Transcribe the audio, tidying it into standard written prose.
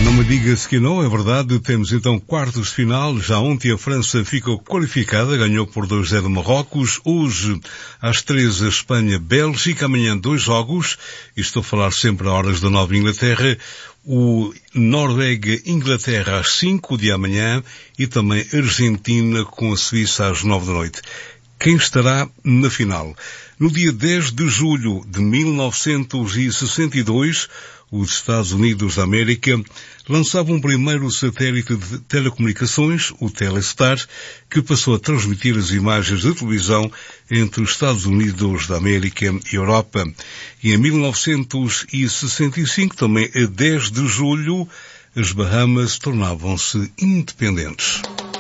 Não me diga-se que não, é verdade. Temos então quartos de final. Já ontem a França ficou qualificada, ganhou por 2-0 Marrocos. Hoje, às 13, a Espanha-Bélgica. Amanhã, 2 jogos. E estou a falar sempre a horas da Nova Inglaterra. O Noruega-Inglaterra às 5 de amanhã. E também Argentina com a Suíça às 9 da noite. Quem estará na final? No dia 10 de julho de 1962, os Estados Unidos da América lançavam o primeiro satélite de telecomunicações, o Telestar, que passou a transmitir as imagens de televisão entre os Estados Unidos da América e Europa. E em 1965, também a 10 de julho, as Bahamas tornavam-se independentes.